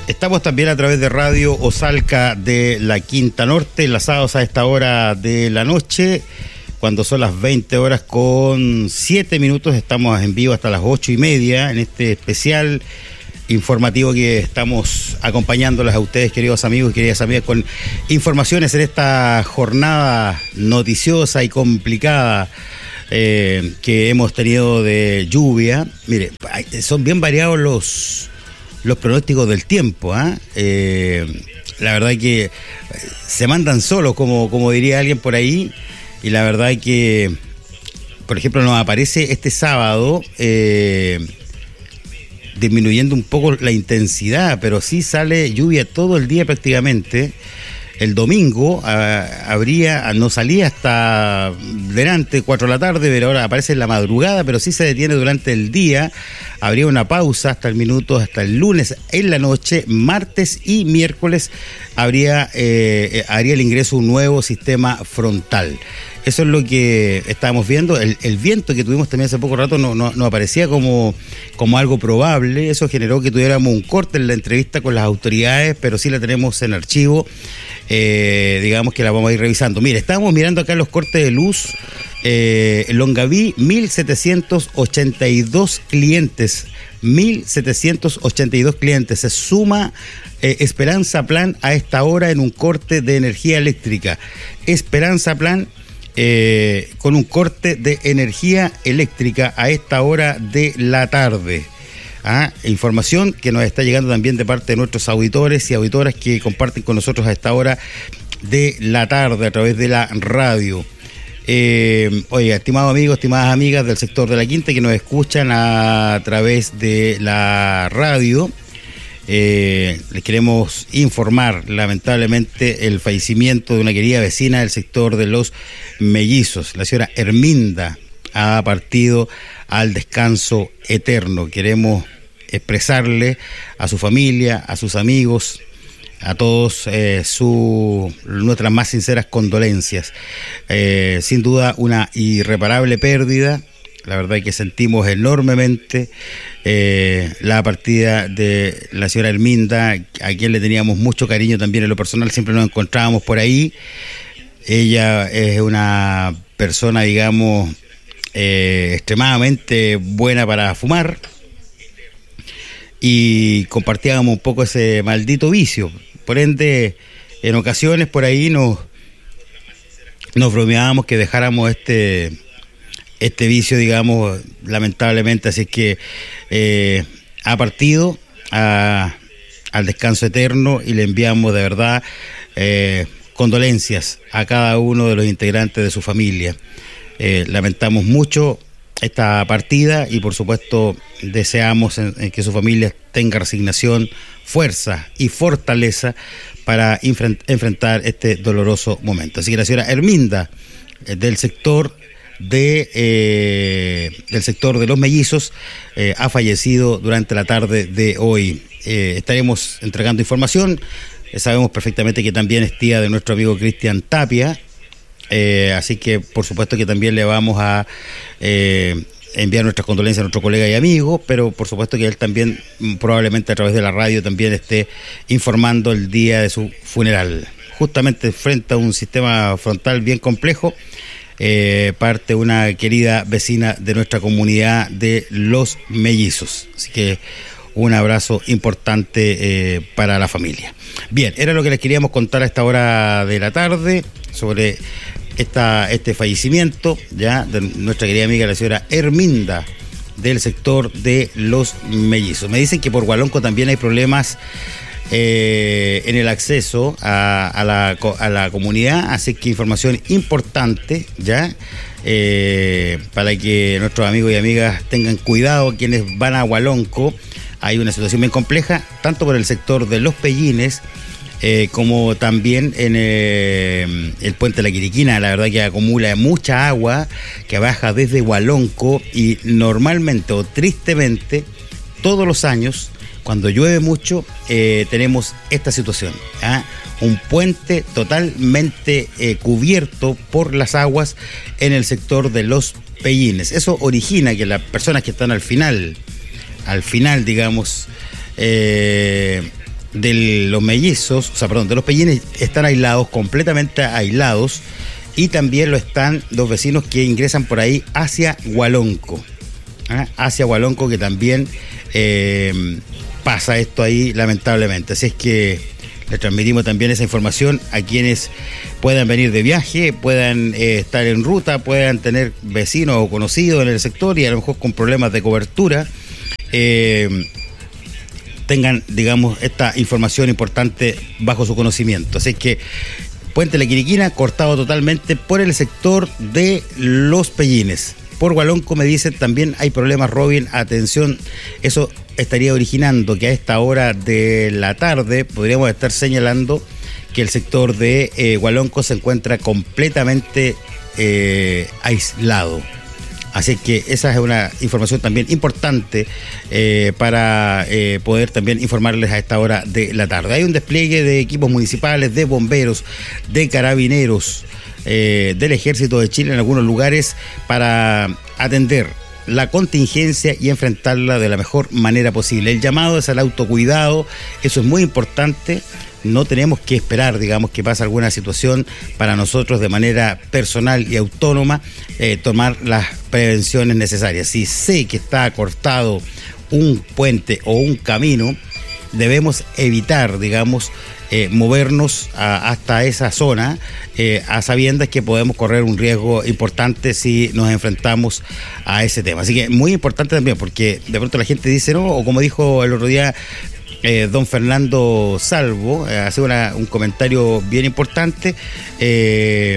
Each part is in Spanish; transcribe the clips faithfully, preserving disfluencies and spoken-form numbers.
Estamos también a través de Radio Osalca de la Quinta Norte, enlazados a esta hora de la noche, cuando son las veinte horas con siete minutos. Estamos en vivo hasta las ocho y media en este especial informativo que estamos acompañándoles a ustedes, queridos amigos y queridas amigas, con informaciones en esta jornada noticiosa y complicada eh, que hemos tenido de lluvia. Mire, son bien variados los... los pronósticos del tiempo, ¿eh? Eh, la verdad es que se mandan solos, como, como diría alguien por ahí, y la verdad es que, por ejemplo, nos aparece este sábado eh, disminuyendo un poco la intensidad, pero sí sale lluvia todo el día prácticamente. El domingo ah, habría, no salía hasta delante, cuatro de la tarde, pero ahora aparece en la madrugada, pero sí se detiene durante el día. Habría una pausa hasta el minuto, hasta el lunes en la noche, martes y miércoles habría, eh, haría el ingreso un nuevo sistema frontal. Eso es lo que estábamos viendo. El, el viento que tuvimos también hace poco rato no, no, no aparecía como, como algo probable. Eso generó que tuviéramos un corte en la entrevista con las autoridades, pero sí la tenemos en archivo. Eh, digamos que la vamos a ir revisando. Mire, estábamos mirando acá los cortes de luz. Eh, Longaví, mil setecientos ochenta y dos clientes. mil setecientos ochenta y dos clientes. Se suma eh, Esperanza Plan a esta hora en un corte de energía eléctrica. Esperanza Plan eh, con un corte de energía eléctrica a esta hora de la tarde. Ah, información que nos está llegando también de parte de nuestros auditores y auditoras que comparten con nosotros a esta hora de la tarde a través de la radio. Eh, oiga, estimados amigos, estimadas amigas del sector de la Quinta que nos escuchan a través de la radio, eh, les queremos informar lamentablemente el fallecimiento de una querida vecina del sector de Los Mellizos. La señora Herminda ha partido al descanso eterno. Queremos expresarle a su familia, a sus amigos, a todos eh, su, nuestras más sinceras condolencias. Eh, sin duda una irreparable pérdida. La verdad es que sentimos enormemente eh, la partida de la señora Herminda, a quien le teníamos mucho cariño también en lo personal, siempre nos encontrábamos por ahí. Ella es una persona, digamos, eh, extremadamente buena para fumar, y compartíamos un poco ese maldito vicio. Por ende, en ocasiones por ahí nos, nos bromeábamos que dejáramos este, este vicio, digamos, lamentablemente. Así que eh, ha partido a, al descanso eterno, y le enviamos de verdad eh, condolencias a cada uno de los integrantes de su familia. Eh, lamentamos mucho esta partida y por supuesto deseamos en, en que su familia tenga resignación, fuerza y fortaleza para infrent, enfrentar este doloroso momento. Así que la señora Herminda eh, del sector de eh, del sector de Los Mellizos eh, ha fallecido durante la tarde de hoy. Eh, estaremos entregando información. Eh, sabemos perfectamente que también es tía de nuestro amigo Cristian Tapia. Eh, así que por supuesto que también le vamos a eh, enviar nuestras condolencias a nuestro colega y amigo, pero por supuesto que él también probablemente a través de la radio también esté informando el día de su funeral. Justamente frente a un sistema frontal bien complejo, eh, parte una querida vecina de nuestra comunidad de Los Mellizos. Así que un abrazo importante eh, para la familia. Bien, era lo que les queríamos contar a esta hora de la tarde sobre esta, este fallecimiento ya de nuestra querida amiga la señora Herminda del sector de Los Mellizos. Me dicen que por Hualonco también hay problemas eh, en el acceso a, a, la, a la comunidad, así que información importante ya eh, para que nuestros amigos y amigas tengan cuidado quienes van a Hualonco. Hay una situación bien compleja, tanto por el sector de Los Pellines, eh, como también en eh, el puente de la Quiriquina. La verdad que acumula mucha agua que baja desde Hualonco, y normalmente o tristemente todos los años cuando llueve mucho eh, tenemos esta situación, ¿ah? Un puente totalmente eh, cubierto por las aguas en el sector de Los Pellines. Eso origina que las personas que están al final al final, digamos, eh, de los mellizos, o sea, perdón, de los pellines están aislados, completamente aislados, y también lo están los vecinos que ingresan por ahí hacia Hualonco, ¿eh? hacia Hualonco, que también eh, pasa esto ahí lamentablemente. Así es que le transmitimos también esa información a quienes puedan venir de viaje, puedan eh, estar en ruta, puedan tener vecinos o conocidos en el sector y a lo mejor con problemas de cobertura, eh, tengan, digamos, esta información importante bajo su conocimiento. Así que Puente La Quiriquina cortado totalmente por el sector de Los Pellines. Por Hualonco me dicen también hay problemas, Robin, atención, eso estaría originando que a esta hora de la tarde podríamos estar señalando que el sector de eh, Hualonco se encuentra completamente eh, aislado. Así que esa es una información también importante eh, para eh, poder también informarles a esta hora de la tarde. Hay un despliegue de equipos municipales, de bomberos, de carabineros, eh, del Ejército de Chile en algunos lugares para atender la contingencia y enfrentarla de la mejor manera posible. El llamado es al autocuidado, eso es muy importante. No tenemos que esperar, digamos, que pase alguna situación para nosotros de manera personal y autónoma eh, tomar las prevenciones necesarias. Si sé que está cortado un puente o un camino, debemos evitar, digamos, eh, movernos a, hasta esa zona eh, a sabiendas que podemos correr un riesgo importante si nos enfrentamos a ese tema. Así que muy importante también, porque de pronto la gente dice, no, o como dijo el otro día Eh, don Fernando Salvo, eh, hace una, un comentario bien importante, eh,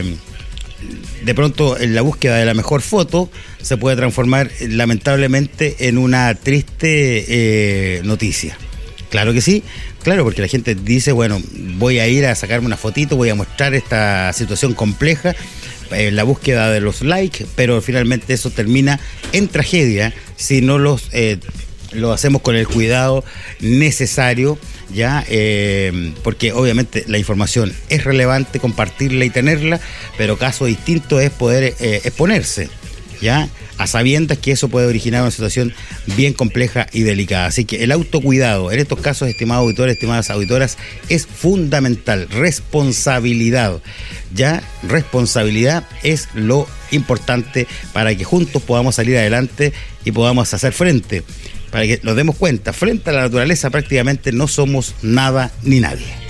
de pronto en la búsqueda de la mejor foto se puede transformar lamentablemente en una triste eh, noticia. Claro que sí, claro, porque la gente dice, bueno, voy a ir a sacarme una fotito, voy a mostrar esta situación compleja, eh, la búsqueda de los likes, pero finalmente eso termina en tragedia si no los... Eh, lo hacemos con el cuidado necesario, ya eh, porque obviamente la información es relevante compartirla y tenerla, pero caso distinto es poder eh, exponerse, ya a sabiendas que eso puede originar una situación bien compleja y delicada. Así que el autocuidado en estos casos, estimados auditores, estimadas auditoras, es fundamental. Responsabilidad, ya responsabilidad es lo importante para que juntos podamos salir adelante y podamos hacer frente. Para que nos demos cuenta, frente a la naturaleza prácticamente no somos nada ni nadie.